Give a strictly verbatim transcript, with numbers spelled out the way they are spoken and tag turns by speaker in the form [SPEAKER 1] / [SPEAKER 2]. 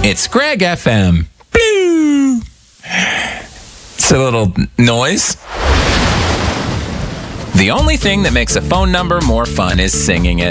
[SPEAKER 1] It's Greg F M. Blue. It's a little noise. The only thing that makes a phone number more fun is singing it.